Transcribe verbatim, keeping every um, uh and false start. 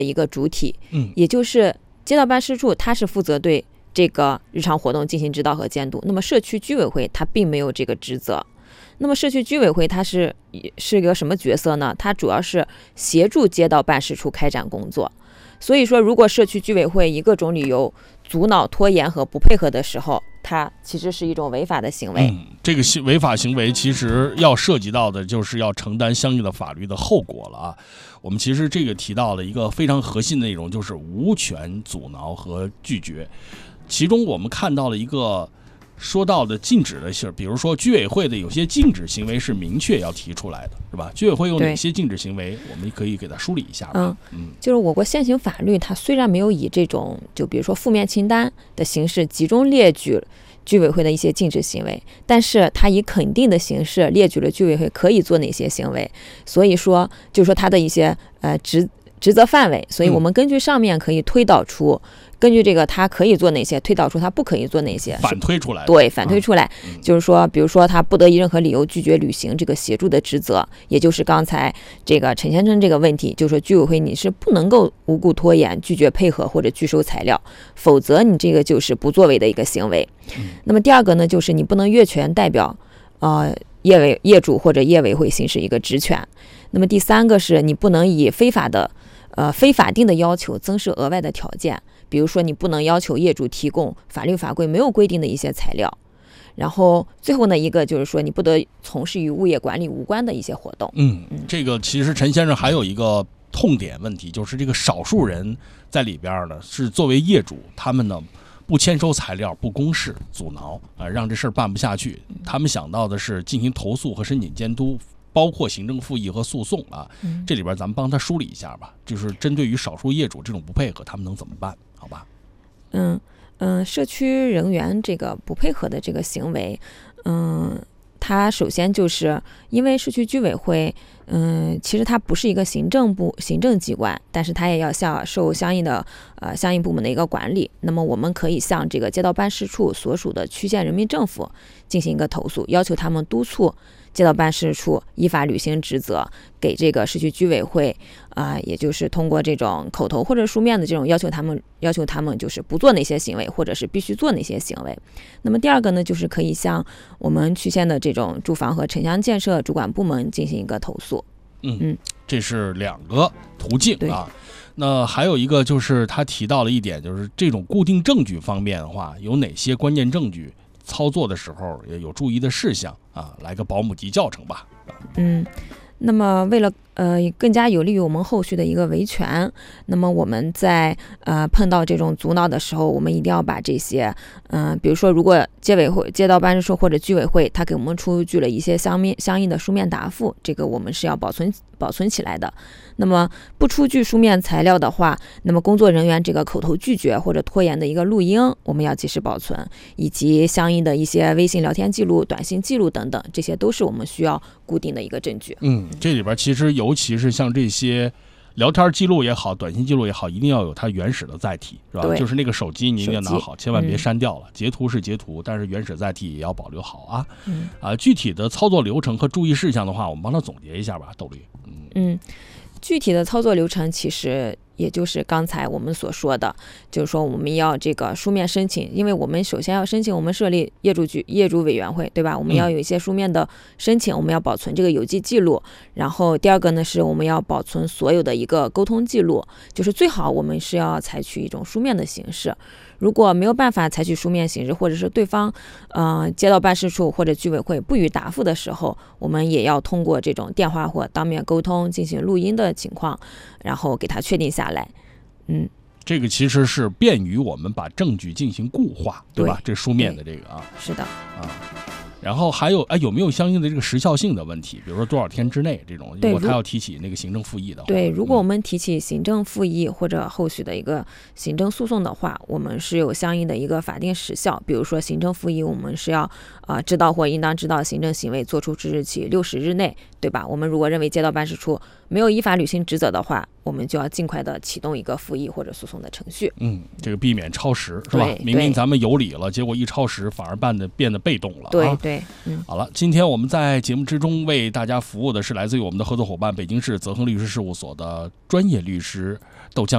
一个主体， 嗯， 也就是街道办事处，它是负责对这个日常活动进行指导和监督。那么社区居委会它并没有这个职责。那么社区居委会它是是一个什么角色呢？它主要是协助街道办事处开展工作。所以说，如果社区居委会以各种理由阻挠、拖延和不配合的时候，它其实是一种违法的行为。 嗯，这个违法行为其实要涉及到的就是要承担相应的法律的后果了啊。我们其实这个提到了一个非常核心的内容，就是无权阻挠和拒绝。其中我们看到了一个说到的禁止的事，比如说居委会的有些禁止行为是明确要提出来的，是吧？居委会有哪些禁止行为，我们可以给它梳理一下吧。 嗯嗯，就是我国现行法律，它虽然没有以这种就比如说负面清单的形式集中列举居委会的一些禁止行为，但是它以肯定的形式列举了居委会可以做哪些行为，所以说就是说它的一些呃职职责范围，所以我们根据上面可以推导出。嗯根据这个，他可以做哪些，推导出他不可以做哪些， 反推出来。 对，反推出来， 嗯、 就是说，比如说他不得以任何理由拒绝履行这个协助的职责，也就是刚才这个陈先生这个问题，就是说居委会你是不能够无故拖延、拒绝配合或者拒收材料，否则你这个就是不作为的一个行为。 嗯、 那么第二个呢，就是你不能越权代表呃业委业主或者业委会行使一个职权。那么第三个是你不能以非法的呃非法定的要求增设额外的条件。比如说，你不能要求业主提供法律法规没有规定的一些材料，然后最后呢，一个就是说，你不得从事与物业管理无关的一些活动。 嗯，这个其实陈先生还有一个痛点问题，就是这个少数人在里边呢，是作为业主，他们呢不签收材料、不公示、阻挠啊、呃，让这事儿办不下去。他们想到的是进行投诉和申请监督。包括行政复议和诉讼啊，这里边咱们帮他梳理一下吧，就是针对于少数业主这种不配合，他们能怎么办？好吧？ 嗯嗯，社区人员这个不配合的这个行为，嗯，它首先就是因为社区居委会，嗯，其实它不是一个行政部行政机关，但是它也要向受相应的呃相应部门的一个管理。那么我们可以向这个街道办事处所属的区县人民政府进行一个投诉，要求他们督促街道办事处依法履行职责，给这个社区居委会啊、呃，也就是通过这种口头或者书面的这种要求，他们要求他们就是不做哪些行为，或者是必须做哪些行为。那么第二个呢，就是可以向我们区县的这种住房和城乡建设主管部门进行一个投诉。 嗯嗯，这是两个途径啊。那还有一个就是他提到了一点，就是这种固定证据方面的话，有哪些关键证据？操作的时候也有注意的事项啊，来个保姆级教程吧。 嗯，那么为了呃更加有利于我们后续的一个维权，那么我们在呃碰到这种阻挠的时候，我们一定要把这些嗯、呃，比如说如果街委会、街道办事处或者居委会，他给我们出具了一些相面相应的书面答复，这个我们是要保存保存起来的。那么不出具书面材料的话，那么工作人员这个口头拒绝或者拖延的一个录音，我们要及时保存，以及相应的一些微信聊天记录、短信记录等等，这些都是我们需要固定的一个证据。 嗯，这里边其实尤其是像这些聊天记录也好，短信记录也好，一定要有它原始的载体，是吧？就是那个手机你一定要拿好，千万别删掉了。嗯、截图是截图，但是原始载体也要保留好啊。嗯、啊，具体的操作流程和注意事项的话，我们帮他总结一下吧，窦律。嗯嗯。具体的操作流程其实也就是刚才我们所说的，就是说我们要这个书面申请，因为我们首先要申请我们设立业主局业主委员会，对吧？我们要有一些书面的申请，我们要保存这个邮寄记录。然后第二个呢，是我们要保存所有的一个沟通记录，就是最好我们是要采取一种书面的形式。如果没有办法采取书面形式，或者是对方呃街道办事处或者居委会不予答复的时候，我们也要通过这种电话或当面沟通进行录音的情况，然后给它确定下来。嗯， 这个其实是便于我们把证据进行固化，对吧？这书面的这个啊， 是的啊。然后还有哎，有没有相应的这个时效性的问题？比如说多少天之内这种，如果他要提起那个行政复议的话， 对，如果我们提起行政复议或者后续的一个行政诉讼的话，我们是有相应的一个法定时效。比如说行政复议，我们是要呃知道或应当知道行政行为作出之日起六十日内，对吧？我们如果认为街道办事处没有依法履行职责的话，我们就要尽快的启动一个复议或者诉讼的程序。 嗯，这个避免超时是吧？明明咱们有理了，结果一超时反而办的变得被动了。 对对，嗯。 好了，今天我们在节目之中为大家服务的是来自于我们的合作伙伴北京市泽亨律师事务所的专业律师窦江。